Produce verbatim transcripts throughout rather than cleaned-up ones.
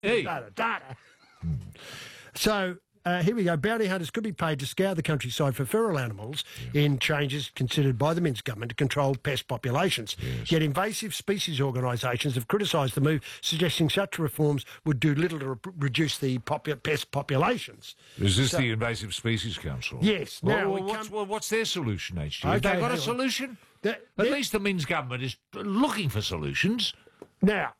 Hey. Data, data. So... Uh, here we go. Bounty hunters could be paid to scour the countryside for feral animals yeah. in changes considered by the Minns government to control pest populations. Yes. Yet invasive species organisations have criticised the move, suggesting such reforms would do little to re reduce the popu pest populations. Is this so, the Invasive Species Council? Yes. Now, well, well, we what's, come... well, what's their solution, H G? Okay, Have they got a on. solution? The, At the, least the Minns government is looking for solutions. Now...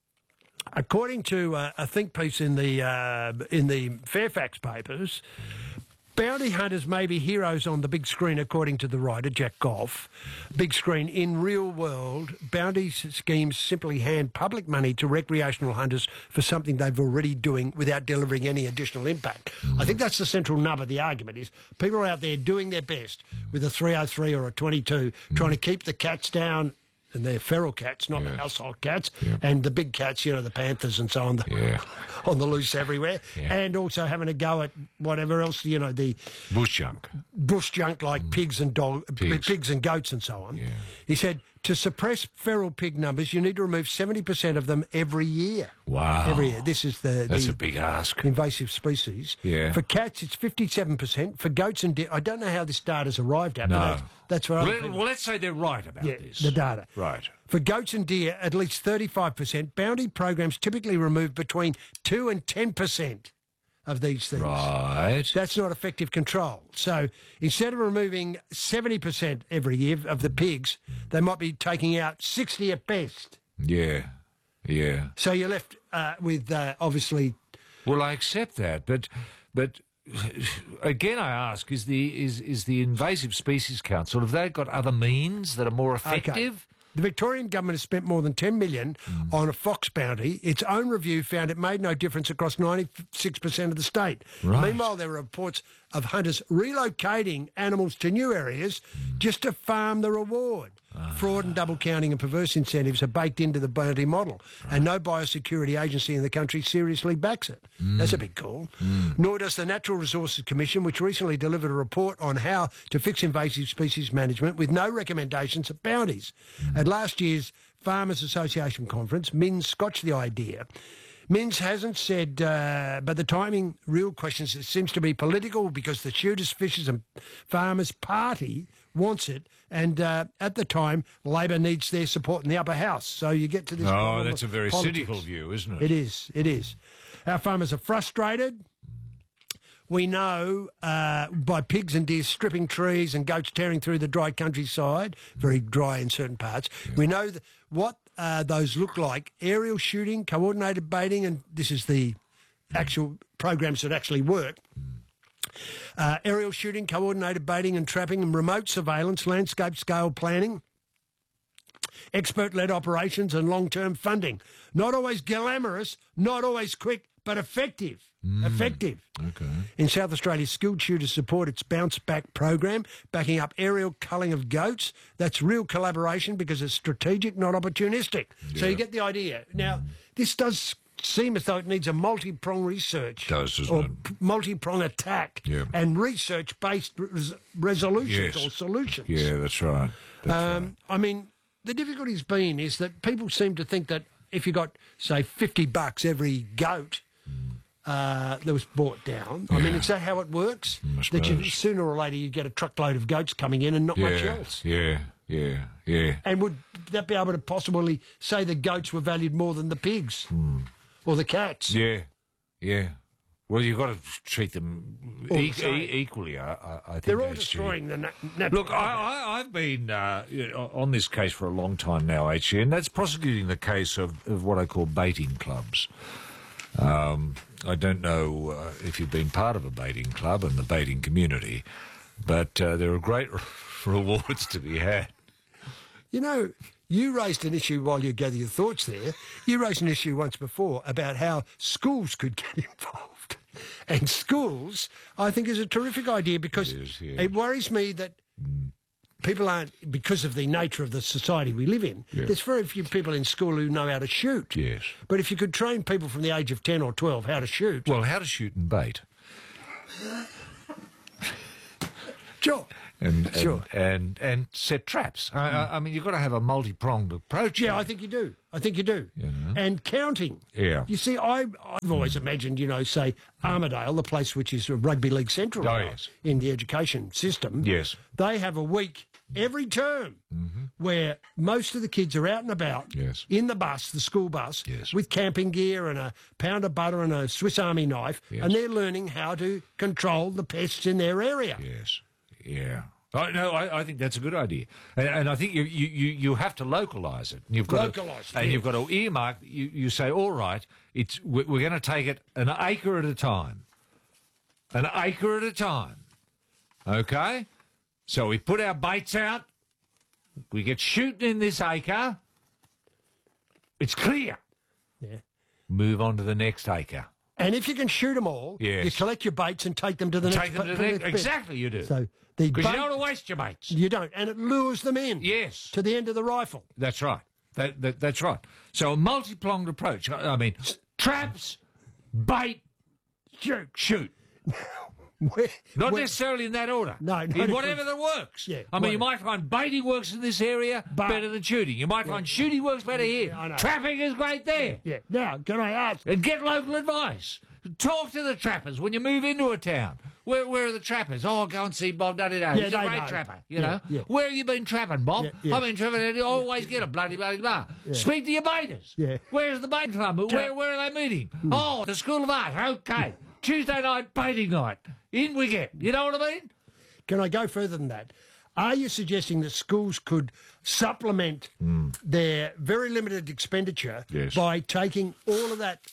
According to uh, a think piece in the uh, in the Fairfax papers, bounty hunters may be heroes on the big screen, according to the writer Jack Goff. Big screen in real world, bounty schemes simply hand public money to recreational hunters for something they've already doing without delivering any additional impact. Mm. I think that's the central nub of the argument: is people are out there doing their best with a three oh three or a twenty-two, mm. trying to keep the cats down. And they're feral cats, not yes. household cats. Yep. And the big cats, you know, the panthers and so on, the, yeah. on the loose everywhere. Yeah. And also having a go at whatever else, you know, the... Bush junk. Bush junk like mm. pigs and dog, pigs. pigs and goats and so on. Yeah. He said, to suppress feral pig numbers, you need to remove seventy percent of them every year. Wow. Every year. This is the... That's the a big ask. Invasive species. Yeah. For cats, it's fifty-seven percent. For goats and deer... I don't know how this data's arrived at, no. but that's, that's what well, well, let's say they're right about yeah, this. the data. Right. For goats and deer, at least thirty-five percent. Bounty programs typically remove between two and ten percent of these things. Right. That's not effective control. So instead of removing seventy percent every year of the pigs, they might be taking out sixty at best. Yeah, yeah. So you're left uh, with, uh, obviously... Well, I accept that, but... but again, I ask: Is the is is the Invasive Species Council, have they got other means that are more effective? Okay. The Victorian government has spent more than ten million dollars mm. on a fox bounty. Its own review found it made no difference across ninety-six percent of the state. Right. Meanwhile, there are reports of hunters relocating animals to new areas mm. just to farm the reward. Ah. Fraud and double counting and perverse incentives are baked into the bounty model, right. and no biosecurity agency in the country seriously backs it. Mm. That's a big call. Mm. Nor does the Natural Resources Commission, which recently delivered a report on how to fix invasive species management with no recommendations of bounties. Mm. At last year's Farmers Association conference, Minns scotched the idea. Minns hasn't said, uh, but the timing, real questions, it seems to be political because the Shooters, Fishers and Farmers Party wants it, and uh, at the time, Labor needs their support in the upper house. So you get to this... Oh, that's a very politics. cynical view, isn't it? It is, it is. Our farmers are frustrated. We know uh, by pigs and deer stripping trees and goats tearing through the dry countryside, very dry in certain parts. Yeah. We know th what uh, those look like: aerial shooting, coordinated baiting, and this is the actual programs that actually work. Uh, aerial shooting, coordinated baiting and trapping, and remote surveillance, landscape scale planning, expert-led operations and long-term funding. Not always glamorous, not always quick, but effective. Mm. Effective. Okay. In South Australia, Skilled Shooters support its Bounce Back program, backing up aerial culling of goats. That's real collaboration because it's strategic, not opportunistic. Yeah. So you get the idea. Now, mm. this does seem as though it needs a multi-pronged research. It does, doesn't or it? multi-pronged attack. Yeah. And research-based res resolutions yes. or solutions. Yeah, that's right. That's um, right. I mean, the difficulty's been is that people seem to think that if you got, say, fifty bucks every goat mm. uh, that was brought down, yeah. I mean, is that how it works? I that you, sooner or later you get a truckload of goats coming in and not yeah, much else. Yeah, yeah, yeah. And would that be able to possibly say the goats were valued more than the pigs mm. or the cats? Yeah, yeah. Well, you've got to treat them e e equally, I, I think. They're all destroying the natural... Look, I, I, I've been uh, on this case for a long time now, H G, and that's prosecuting the case of, of what I call baiting clubs. Um, I don't know uh, if you've been part of a baiting club and the baiting community, but uh, there are great rewards to be had. You know, you raised an issue while you gather your thoughts there. You raised an issue once before about how schools could get involved. And schools, I think, is a terrific idea because it, is, yeah. it worries me that mm. people aren't, because of the nature of the society we live in, yeah. there's very few people in school who know how to shoot. Yes. But if you could train people from the age of ten or twelve how to shoot... Well, how to shoot and bait. Sure. And, and, Sure. and and set traps. I, I, I mean, you've got to have a multi-pronged approach. Yeah, here. I think you do. I think you do. You know? And counting. Yeah. You see, I, I've always imagined, you know, say Armidale, the place which is Rugby League Central Oh, now yes. in the education system. Yes. They have a week every term where most of the kids are out and about Yes. in the bus, the school bus, Yes. with camping gear and a pound of butter and a Swiss Army knife, Yes. and they're learning how to control the pests in their area. Yes. Yeah. Oh, no, I, I think that's a good idea, and, and I think you, you, you you have to localise it. And you've got Localise to, it, and yeah. you've got to earmark. You, you say, all right, it's we're, we're going to take it an acre at a time, an acre at a time. Okay, so we put our baits out. We get shooting in this acre. It's clear. Yeah. Move on to the next acre. And if you can shoot them all, Yes. you collect your baits and take them to the next Take them to to the next. bit. Exactly, you do. So the Because you bait, don't want to waste your mates. you don't, and it lures them in. Yes. To the end of the rifle. That's right. That, that, that's right. So a multi-pronged approach. I, I mean, traps, bait, shoot, shoot. Where, Not where- necessarily in that order. No, not in if whatever that works. Yeah, I mean, you whatever. might find baiting works in this area But- better than shooting. You might find shooting works better here. Yeah, I know. Trapping is great there. Yeah. Now, can I ask? And get local advice. Talk to the trappers when you move into a town. Where, where are the trappers? Oh, go and see Bob. Da, da, da. Yeah, He's a they great know. trapper. You Yeah, know. yeah. Where have you been trapping, Bob? Yeah, yeah. I've been trapping. And you always get a bloody, bloody, blah. Speak to your baiters. Yeah. Where's the bait club? Where, where are they meeting? Oh, the School of Art. Okay. Tuesday night baiting night. In we get. You know what I mean? Can I go further than that? Are you suggesting that schools could supplement their very limited expenditure Yes. by taking all of that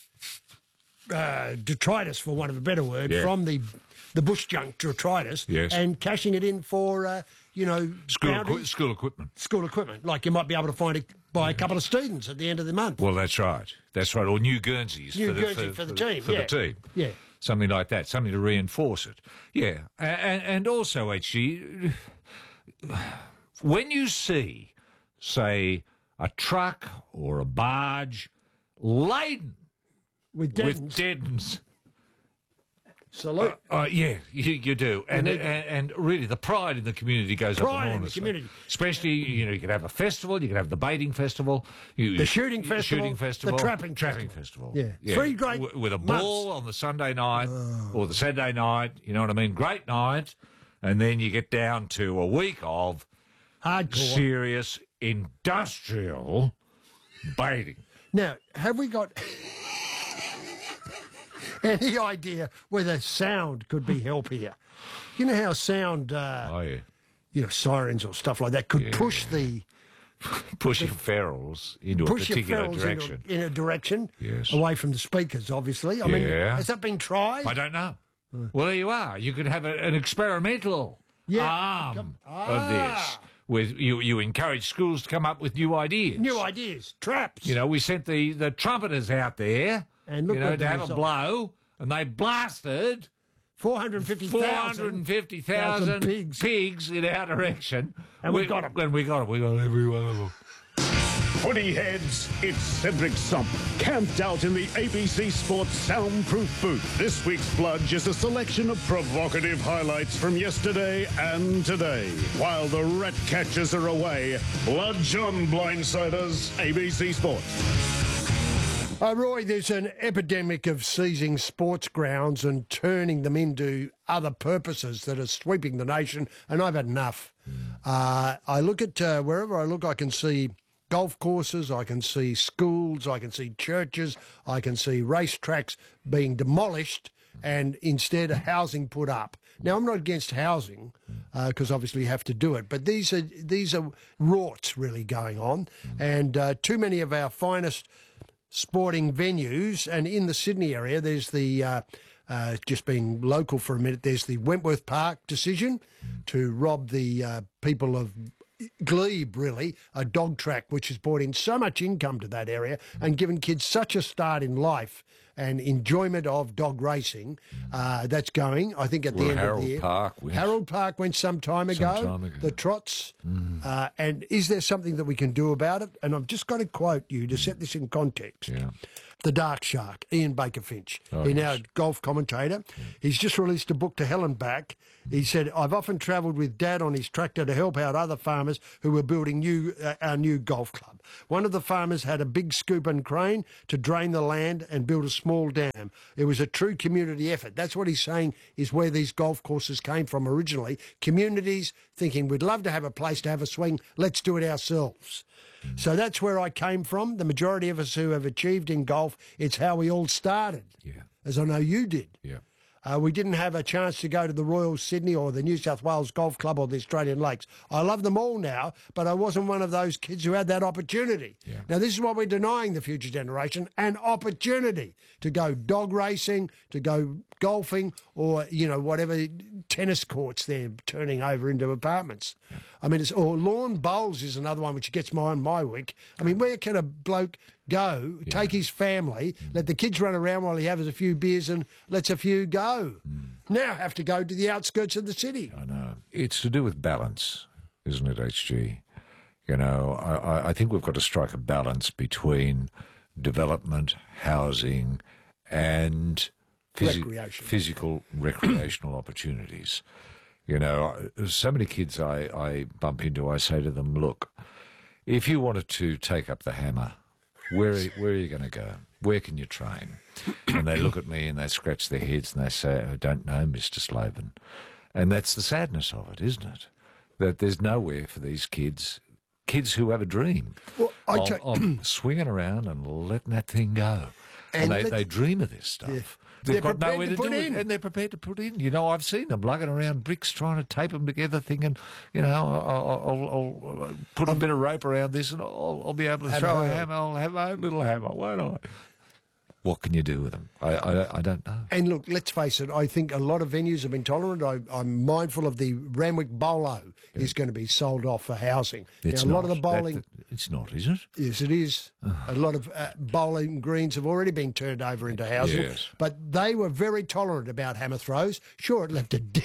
uh, detritus, for want of a better word, Yeah. from the the bush junk detritus Yes. and cashing it in for, uh, you know, School, bounty- equi- school equipment. school equipment? Like you might be able to find it by a couple of students at the end of the month. Well, that's right. That's right. Or new Guernseys New for, the, Guernsey for, for the team, For yeah. the team. Yeah. Something like that. Something to reinforce it. Yeah. And, and also, H G, when you see, say, a truck or a barge laden With with Dens. deadens. Salute. Uh, yeah, you, you do, and, need- and and really the pride in the community goes up Pride in the enormously. community. Especially, you know, you can have a festival, you can have the baiting festival, you, The shooting festival, shooting the festival, trapping trapping festival. Yeah. Three great W- with a months. Oh. ball on the Sunday night or the Saturday night. You know what I mean? Great night, and then you get down to a week of Hardcore. serious industrial baiting. Now, have we got any idea whether sound could be help here? You know how sound, uh, Oh yeah, you know, sirens or stuff like that could push the pushing ferals into push a your particular ferals direction. in a, in a direction Yes. away from the speakers. Obviously, I mean, Yeah. has that been tried? I don't know. Well, there you are. You could have a, an experimental Yeah. arm Come- of this. Ah. With you, you encourage schools to come up with new ideas. New ideas, traps. You know, we sent the, the trumpeters out there, And look you know, what to the have a result- blow, and they blasted four hundred fifty four thousand. hundred fifty thousand pigs. pigs in our direction. And we got 'em. And we got them. We got every one of them. Footy heads, it's Cedric Sump, camped out in the A B C Sports soundproof booth. This week's Bludge is a selection of provocative highlights from yesterday and today. While the rat catchers are away, Bludge on Blindsiders, A B C Sports. Uh, Roy, there's an epidemic of seizing sports grounds and turning them into other purposes that are sweeping the nation, and I've had enough. Uh, I look at uh, wherever I look, I can see golf courses, I can see schools, I can see churches, I can see racetracks being demolished and instead housing put up. Now, I'm not against housing because obviously you have to do it, but these are these are rorts really going on, and uh, too many of our finest sporting venues, and in the Sydney area, there's the, uh, uh, just being local for a minute, there's the Wentworth Park decision to rob the uh, people of Glebe, really, a dog track which has brought in so much income to that area and given kids such a start in life and enjoyment of dog racing. Uh, that's going, I think, at the Well, end Harold of the year. Park went. Harold Park went some time ago, Some time ago. the trots. Uh, and is there something that we can do about it? And I've just got to quote you to set this in context. Yeah. the Dark Shark, Ian Baker Finch. Oh, He's yes. now a golf commentator. He's just released a book to hell and back. He said, I've often travelled with Dad on his tractor to help out other farmers who were building new uh, our new golf club. One of the farmers had a big scoop and crane to drain the land and build a small dam. It was a true community effort. That's what he's saying is where these golf courses came from originally. Communities thinking, we'd love to have a place to have a swing, let's do it ourselves. Mm. So that's where I came from. The majority of us who have achieved in golf, it's how we all started, Yeah. as I know you did. Yeah. Uh, we didn't have a chance to go to the Royal Sydney or the New South Wales Golf Club or the Australian Lakes. I love them all now, but I wasn't one of those kids who had that opportunity. Yeah. Now, this is what we're denying the future generation, an opportunity to go dog racing, to go golfing, or, you know, whatever tennis courts they're turning over into apartments. Yeah. I mean, it's, or lawn bowls is another one which gets my, my wick. I mean, where can a bloke go, yeah. take his family, mm. let the kids run around while he has a few beers and lets a few go? Mm. Now have to go to the outskirts of the city. I know. It's to do with balance, isn't it, H G? You know, I, I think we've got to strike a balance between development, housing, and phys- Recreation. physical recreational opportunities. You know, so many kids I, I bump into, I say to them, look, if you wanted to take up the hammer, where are, where are you going to go? Where can you train? And they look at me and they scratch their heads and they say, I don't know, Mister Slavin. And that's the sadness of it, isn't it? That there's nowhere for these kids, kids who have a dream Well, I of, ta- of swinging around and letting that thing go. And, And they, let- they dream of this stuff. Yeah. They've They're got prepared nowhere to to, put do in. it, and they're prepared to put in. You know, I've seen them lugging around bricks, trying to tape them together, thinking, you know, I'll, I'll, I'll, I'll put a bit of rope around this, and I'll, I'll be able to Have throw a a hurl. hammer. I'll have my own little hammer, won't I? What can you do with them? I, I, I don't know. And look, let's face it, I think a lot of venues have been tolerant. I, I'm mindful of the Ramwick Bolo yeah. is going to be sold off for housing. It's now, a lot not. of the bowling... That, it's not, is it? Yes, it is. A lot of uh, bowling greens have already been turned over into housing. Yes. But they were very tolerant about hammer throws. Sure, it left a dent.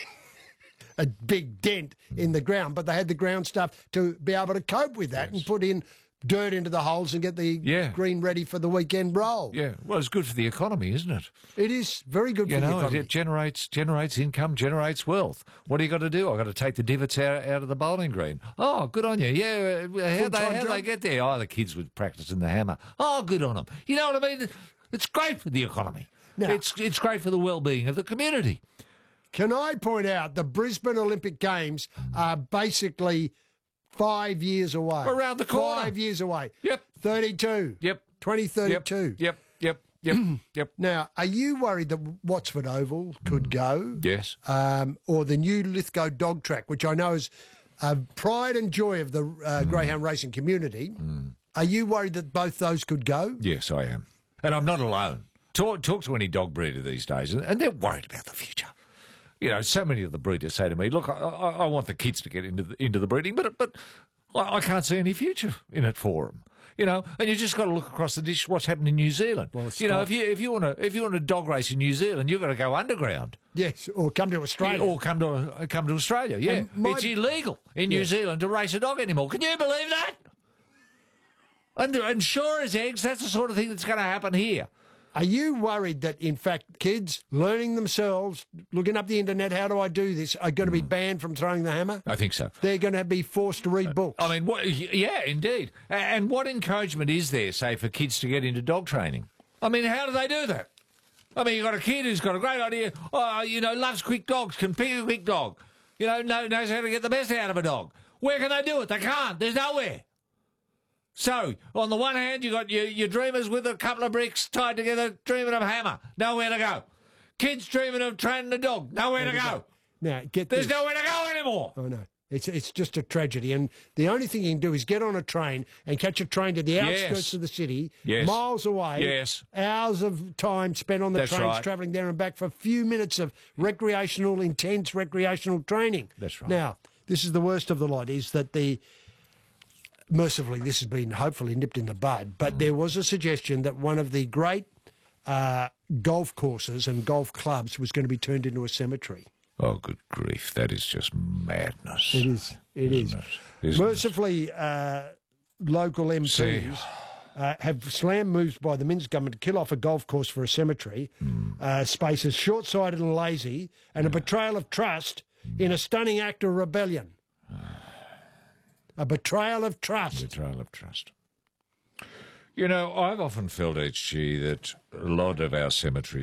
A big dent in the ground, but they had the ground stuff to be able to cope with that Yes. and put in dirt into the holes and get the Yeah. green ready for the weekend roll. Yeah. Well, it's good for the economy, isn't it? It is very good You for the know, it, economy. it generates generates income, generates wealth. What do you got to do? I've got to take the divots out, out of the bowling green. Oh, good on you. Yeah, uh, how they, Full-time how job. they get there? Oh, the kids were practicing the hammer. Oh, good on them. You know what I mean? It's great for the economy. Now- it's it's great for the well-being of the community. Can I point out the Brisbane Olympic Games are basically five years away. Around the corner. Five years away. Yep. thirty-two. Yep. twenty thirty-two. Yep. Yep. Yep. Yep. Now, are you worried that Watford Oval could go? Yes. Um, or the new Lithgow dog track, which I know is a pride and joy of the uh, greyhound racing community. Are you worried that both those could go? Yes, I am. And I'm not alone. Talk, talk to any dog breeder these days, and, and they're worried about the future. You know, so many of the breeders say to me, look, I, I, I want the kids to get into the, into the breeding, but but I, I can't see any future in it for them. You know, and you just got to look across the dish what's happened in New Zealand. Well, it's you know, not- if you if you want to if you want to dog race in New Zealand, you've got to go underground Yes, or come to Australia. or come to uh, come to Australia. Yeah, And my- it's illegal in New Yeah. Zealand to race a dog anymore. Can you believe that? And, and sure as eggs, that's the sort of thing that's going to happen here. Are you worried that, in fact, kids learning themselves, looking up the internet, how do I do this, are going to be banned from throwing the hammer? I think so. They're going to be forced to read books. I mean, what, yeah, indeed. A- And what encouragement is there, say, for kids to get into dog training? I mean, how do they do that? I mean, you've got a kid who's got a great idea, oh, you know, loves quick dogs, can pick a quick dog, you know, know, knows how to get the best out of a dog. Where can they do it? They can't. There's nowhere. So, on the one hand, you got your, your dreamers with a couple of bricks tied together, dreaming of hammer. Nowhere to go. Kids dreaming of training a dog. Nowhere to go. Now, get There's this. nowhere to go anymore. I know. It's it's just a tragedy. And the only thing you can do is get on a train and catch a train to the outskirts Yes. of the city, Yes. miles away. Yes. Hours of time spent on the That's trains right. travelling there and back for a few minutes of recreational, intense recreational training. That's right. Now, this is the worst of the lot, is that the... Mercifully, this has been hopefully nipped in the bud, but Mm. there was a suggestion that one of the great uh, golf courses and golf clubs was going to be turned into a cemetery. Oh, good grief. That is just madness. It is. It is. Isn't it? Isn't it? Mercifully, uh, local M Ps See, uh, have slammed moves by the Minns government to kill off a golf course for a cemetery. Mm. Uh, space is short-sighted and lazy, and yeah. a betrayal of trust mm. in a stunning act of rebellion. A betrayal of trust. Betrayal of trust. You know, I've often felt, H G, that a lot of our cemeteries